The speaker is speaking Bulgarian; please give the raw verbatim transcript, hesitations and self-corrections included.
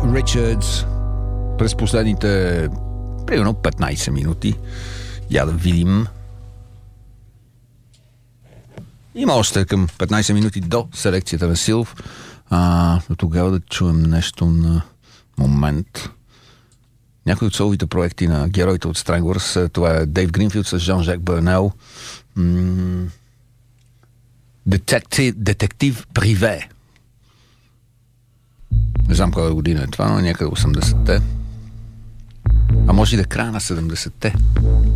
Richards през последните примерно петнайсет минути. Я да видим. Има още към петнайсет минути до селекцията на Силв. А, до тогава да чуем нещо на момент. Някои от соловите проекти на героите от Stranglers. Това е Дейв Гринфилд с Жан-Жак Бърнел. М- Детектив, детектив Приве. Не знам коя година е това, но някъде осемдесетте. А може и да е края на седемдесетте.